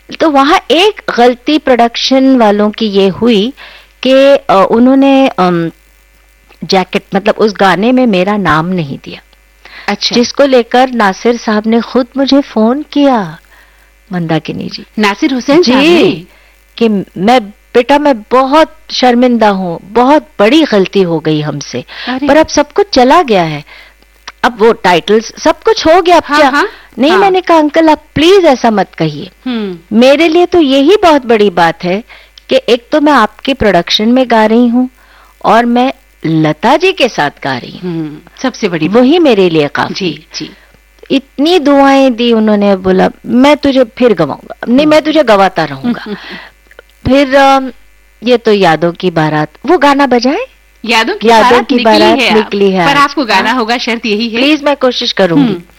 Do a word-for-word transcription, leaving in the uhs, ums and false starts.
तो वहां एक गलती प्रोडक्शन वालों की ये हुई कि उन्होंने जैकेट मतलब उस गाने में मेरा नाम नहीं दिया। अच्छा। जिसको लेकर नासिर साहब ने खुद मुझे फोन किया, मंदाकिनी जी, नासिर हुसैन साहब ने, कि मैं बेटा मैं बहुत शर्मिंदा हूँ, बहुत बड़ी गलती हो गई हमसे, पर अब सब कुछ चला गया है, अब वो टाइटल्स सब कुछ हो गया, अब हाँ, क्या? हाँ, नहीं हाँ. मैंने कहा अंकल आप प्लीज ऐसा मत कहिए, मेरे लिए तो यही बहुत बड़ी बात है कि एक तो मैं आपके प्रोडक्शन में गा रही हूँ और मैं लता जी के साथ गा रही हूँ, सबसे बड़ी वही मेरे लिए काफी। जी जी। इतनी दुआएं दी उन्होंने, बोला मैं तुझे फिर गवाऊंगा, नहीं मैं तुझे गवाता रहूंगा। फिर ये तो यादों की बारात, वो गाना बजाए, यादों की यादों बारात की निकली बारात है, निकली है, पर आपको गाना होगा, शर्त यही है। प्लीज मैं कोशिश करूंगी।